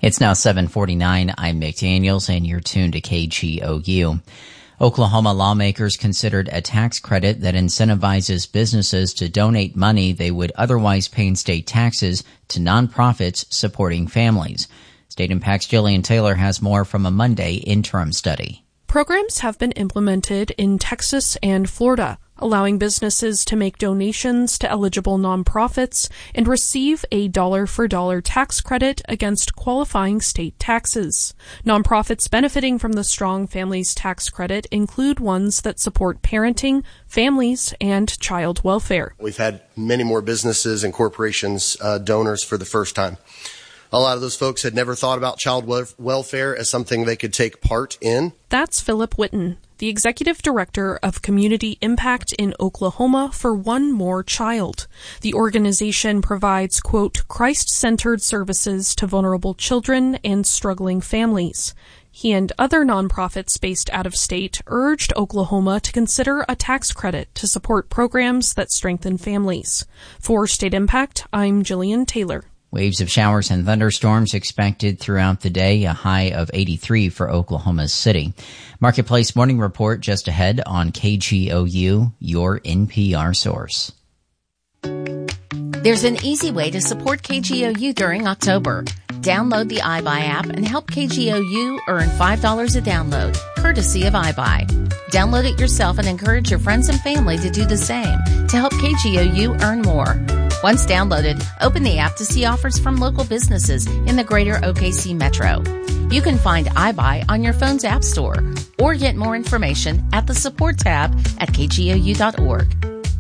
It's now 7:49. I'm Mick Daniels, and you're tuned to KGOU. Oklahoma lawmakers considered a tax credit that incentivizes businesses to donate money they would otherwise pay in state taxes to nonprofits supporting families. State Impact's Jillian Taylor has more from a Monday interim study. Programs have been implemented in Texas and Florida, allowing businesses to make donations to eligible nonprofits and receive a dollar-for-dollar tax credit against qualifying state taxes. Nonprofits benefiting from the Strong Families Tax Credit include ones that support parenting, families, and child welfare. We've had many more businesses and corporations donors for the first time. A lot of those folks had never thought about child welfare as something they could take part in. That's Philip Witten, the executive director of Community Impact in Oklahoma for One More Child. The organization provides, quote, Christ-centered services to vulnerable children and struggling families. He and other nonprofits based out of state urged Oklahoma to consider a tax credit to support programs that strengthen families. For State Impact, I'm Jillian Taylor. Waves of showers and thunderstorms expected throughout the day, a high of 83 for Oklahoma City. Marketplace Morning Report just ahead on KGOU, your NPR source. There's an easy way to support KGOU during October. Download the iBuy app and help KGOU earn $5 a download, courtesy of iBuy. Download it yourself and encourage your friends and family to do the same to help KGOU earn more. Once downloaded, open the app to see offers from local businesses in the greater OKC metro. You can find iBuy on your phone's app store or get more information at the support tab at kgou.org.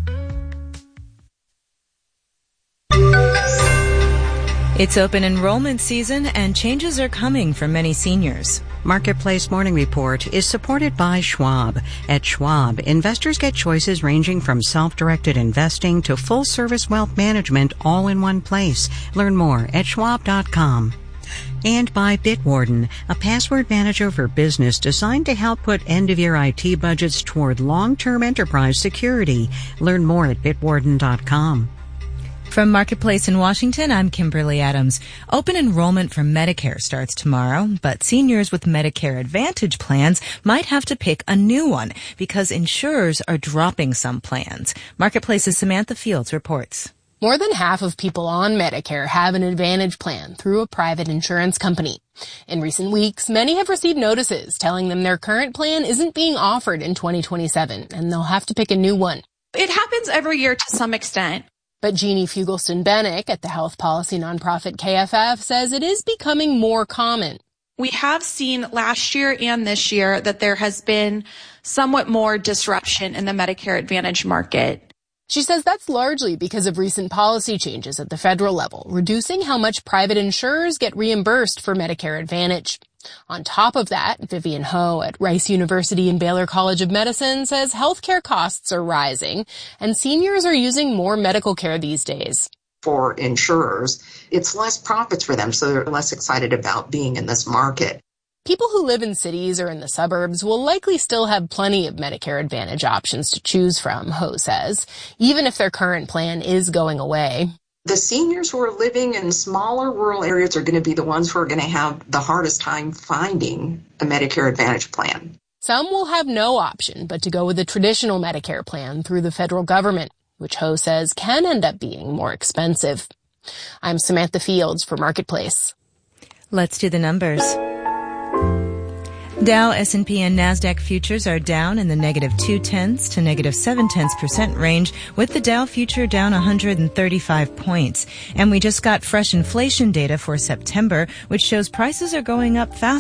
It's open enrollment season and changes are coming for many seniors. Marketplace Morning Report is supported by Schwab. At Schwab, investors get choices ranging from self-directed investing to full-service wealth management all in one place. Learn more at schwab.com. And by Bitwarden, a password manager for business designed to help put end-of-year IT budgets toward long-term enterprise security. Learn more at bitwarden.com. From Marketplace in Washington, I'm Kimberly Adams. Open enrollment for Medicare starts tomorrow, but seniors with Medicare Advantage plans might have to pick a new one because insurers are dropping some plans. Marketplace's Samantha Fields reports. More than half of people on Medicare have an Advantage plan through a private insurance company. In recent weeks, many have received notices telling them their current plan isn't being offered in 2027, and they'll have to pick a new one. It happens every year to some extent. But Jeannie Fugelston-Bennick at the health policy nonprofit KFF says it is becoming more common. We have seen last year and this year that there has been somewhat more disruption in the Medicare Advantage market. She says that's largely because of recent policy changes at the federal level, reducing how much private insurers get reimbursed for Medicare Advantage. On top of that, Vivian Ho at Rice University and Baylor College of Medicine says healthcare costs are rising and seniors are using more medical care these days. For insurers, it's less profits for them, so they're less excited about being in this market. People who live in cities or in the suburbs will likely still have plenty of Medicare Advantage options to choose from, Ho says, even if their current plan is going away. The seniors who are living in smaller rural areas are going to be the ones who are going to have the hardest time finding a Medicare Advantage plan. Some will have no option but to go with a traditional Medicare plan through the federal government, which Ho says can end up being more expensive. I'm Samantha Fields for Marketplace. Let's do the numbers. Dow, S&P, and NASDAQ futures are down in the -0.2% to -0.7% range, with the Dow future down 135 points. And we just got fresh inflation data for September, which shows prices are going up fast.